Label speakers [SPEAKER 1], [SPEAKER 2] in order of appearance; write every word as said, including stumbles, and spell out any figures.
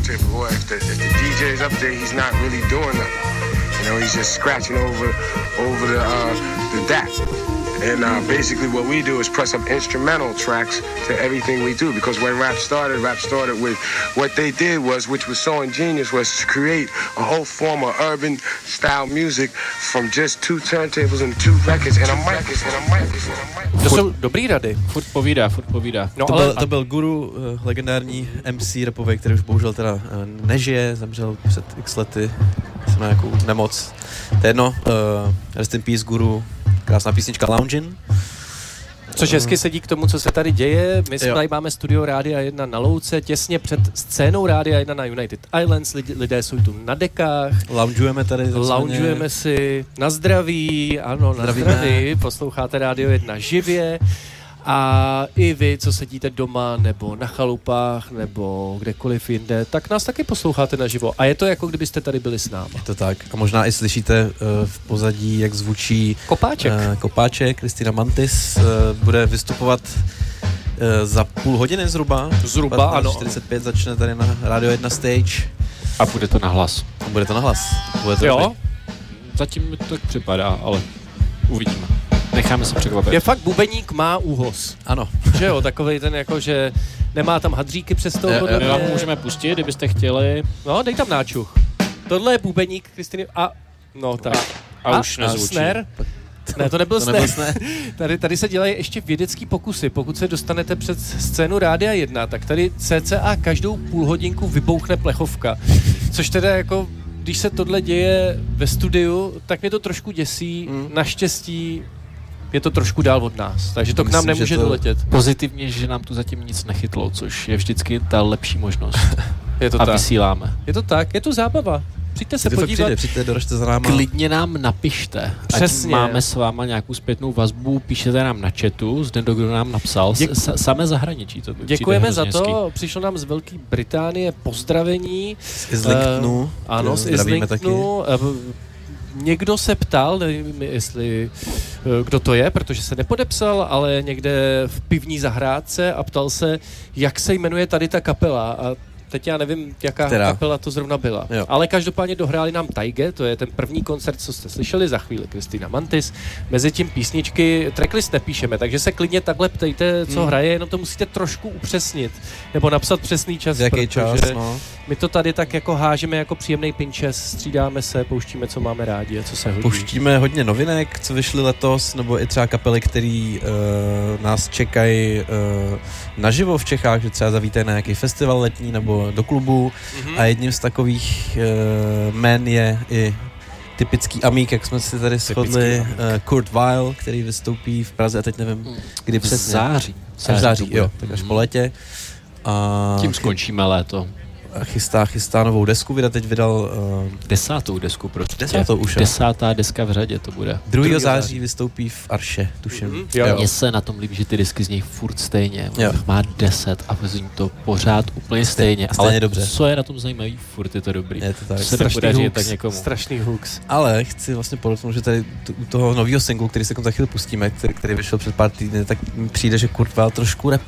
[SPEAKER 1] turntable, or if the, if the D J's up there, he's not really doing nothing. You know, he's just scratching over over the uh, the D A C. And uh, basically what we do is press up instrumental tracks to everything we do. Because when rap started, rap started with what they did was, which was so ingenious, was to create a whole form of urban style music from just two turntables and two records and a mic and a mic and a mic.
[SPEAKER 2] To jsou dobrý rady. Furt povídá, furt povídá.
[SPEAKER 3] No, to, ale... byl, to byl Guru, uh, legendární M C rapový, který už bohužel teda uh, nežije, zemřel před x lety, jsem na nějakou nemoc. To je jedno, uh, rest in peace Guru, krásná písnička Loungin.
[SPEAKER 2] Což hezky sedí k tomu, co se tady děje. My tady máme studio Rádia jedna na Louce, těsně před scénou Rádia jedna na United Islands. Lid, lidé jsou tu na dekách.
[SPEAKER 3] Loungujeme tady.
[SPEAKER 2] Loungujeme si na zdraví, ano, na Zdravíme. zdraví. Posloucháte Rádio jedna živě. A i vy, co sedíte doma, nebo na chalupách, nebo kdekoliv jinde, tak nás taky posloucháte naživo. A je to jako kdybyste tady byli s námi.
[SPEAKER 3] Je to tak. A možná i slyšíte uh, v pozadí, jak zvučí
[SPEAKER 2] Kopáček.
[SPEAKER 3] Uh, Kopáček, Kristina Mantis uh, bude vystupovat uh, za půl hodiny zhruba.
[SPEAKER 2] Zhruba, ano.
[SPEAKER 3] čtyřicet pět začne tady na Radio jedna stage.
[SPEAKER 4] A bude to na hlas.
[SPEAKER 3] A bude to na hlas. Bude to
[SPEAKER 2] jo?
[SPEAKER 3] Dobrý.
[SPEAKER 4] Zatím mi to tak připadá, ale uvidíme. Necháme se překvapit.
[SPEAKER 2] Je fakt, bubeník má úhoz.
[SPEAKER 3] Ano.
[SPEAKER 2] Že jo, takovej ten jako, že nemá tam hadříky přes to.
[SPEAKER 4] My vám můžeme pustit, kdybyste chtěli.
[SPEAKER 2] No, dej tam náčuch. Tohle je bubeník Kristiny a... No tak.
[SPEAKER 4] A, a, a už nezvučí.
[SPEAKER 2] Snare? Ne, to nebyl
[SPEAKER 3] to
[SPEAKER 2] snare.
[SPEAKER 3] Nebyl snare.
[SPEAKER 2] Tady, tady se dělají ještě vědecký pokusy. Pokud se dostanete před scénu Rádia jedna, tak tady cca každou půl hodinku vybouchne plechovka. Což teda jako, když se tohle děje ve studiu, tak mě to trošku děsí. Mm. Naštěstí je to trošku dál od nás, takže to Myslím, k nám nemůže to... doletět.
[SPEAKER 4] Pozitivně, že nám tu zatím nic nechytlo, což je vždycky ta lepší možnost.
[SPEAKER 2] Je to
[SPEAKER 4] a
[SPEAKER 2] tak.
[SPEAKER 4] Vysíláme.
[SPEAKER 2] Je to tak, je to zábava. Přijďte se podívat.
[SPEAKER 3] Přijde, přijďte, doražte za náma.
[SPEAKER 4] Klidně nám napište.
[SPEAKER 2] Přesně.
[SPEAKER 4] Ať máme s váma nějakou zpětnou vazbu, píšete nám na chatu, zde kdo nám napsal. Děk... S- samé zahraničí to
[SPEAKER 2] Děkujeme za to, hezky. Přišlo nám z Velké Británie pozdravení.
[SPEAKER 3] Z Islingtonu.
[SPEAKER 2] Uh, ano, z Islingtonu. Uh, Někdo se ptal, nevím, jestli kdo to je, protože se nepodepsal, ale někde v pivní zahrádce a ptal se, jak se jmenuje tady ta kapela. A teď já nevím, jaká Která? kapela to zrovna byla. Jo. Ale každopádně dohráli nám Taige, to je ten první koncert, co jste slyšeli, za chvíli Kristina Mantis. Mezitím písničky, tracklist nepíšeme, takže se klidně takhle ptejte, co hmm. hraje, jenom to musíte trošku upřesnit. Nebo napsat přesný čas.
[SPEAKER 3] Jaký čas, no.
[SPEAKER 2] My to tady tak jako hážeme jako příjemný pinčes, střídáme se, pouštíme, co máme rádi a co se hodí.
[SPEAKER 3] Pouštíme hodně novinek, co vyšly letos, nebo i třeba kapely, který uh, nás čekají uh, naživo v Čechách, že třeba zavítají na nějaký festival letní nebo do klubu. Mm-hmm. A jedním z takových uh, men je i typický amík, jak jsme si tady shodli, uh, Kurt Weill, který vystoupí v Praze a teď nevím, mm. kdy přesně.
[SPEAKER 4] Září.
[SPEAKER 3] Září, září jo, tak až mm. po létě. A
[SPEAKER 4] tím skončíme léto.
[SPEAKER 3] Chystá, chystá novou desku, vydat teď vydal... Uh,
[SPEAKER 4] desátou desku, prostě.
[SPEAKER 3] Desátou už,
[SPEAKER 4] Desátá deska v řadě to bude.
[SPEAKER 3] druhého září vystoupí v Arše, tuším. Mm-hmm.
[SPEAKER 4] Mně se na tom líbí, že ty desky znějí furt stejně. Má deset a zní to pořád úplně stejně.
[SPEAKER 3] stejně ale
[SPEAKER 4] dobře. Co je na tom zajímavý, furt je to dobrý.
[SPEAKER 3] Je to tak.
[SPEAKER 4] Se
[SPEAKER 2] strašný hooks,
[SPEAKER 4] tak někomu.
[SPEAKER 2] Strašný hooks.
[SPEAKER 3] Ale chci vlastně podotknout, že tady t- u toho nového singlu, který se za chvíli pustíme, který, který vyšel před pár týdny, tak mi přijde, že Kurt Weill trošku